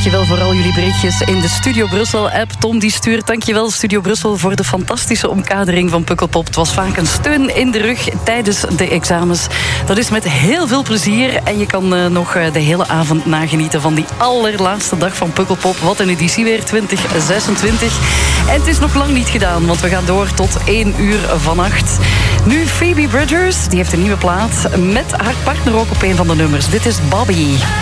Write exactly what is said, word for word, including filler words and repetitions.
dankjewel voor al jullie berichtjes in de Studio Brussel-app. Tom die stuurt, dankjewel Studio Brussel voor de fantastische omkadering van Pukkelpop. Het was vaak een steun in de rug tijdens de examens. Dat is met heel veel plezier. En je kan uh, nog uh, de hele avond nagenieten van die allerlaatste dag van Pukkelpop. Wat een editie weer, twintig zesentwintig. En het is nog lang niet gedaan, want we gaan door tot één uur vannacht. Nu Phoebe Bridgers, die heeft een nieuwe plaat met haar partner ook op een van de nummers. Dit is Bobby.